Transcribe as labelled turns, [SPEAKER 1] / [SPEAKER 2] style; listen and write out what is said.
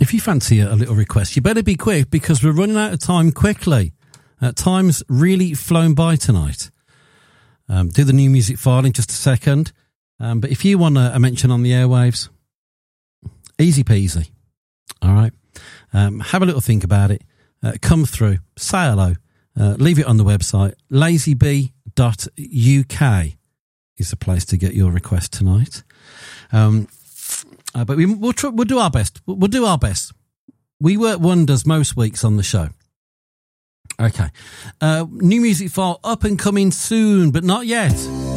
[SPEAKER 1] if you fancy a little request, you better be quick because we're running out of time quickly. Time's really flown by tonight. Do the new music file in just a second. But if you want a mention on the airwaves, easy peasy. All right. Have a little think about it. Come through. Say hello. Leave it on the website. lazybee.uk is the place to get your request tonight. But we'll do our best. We'll do our best. We work wonders most weeks on the show. Okay. New music file up and coming soon, but not yet.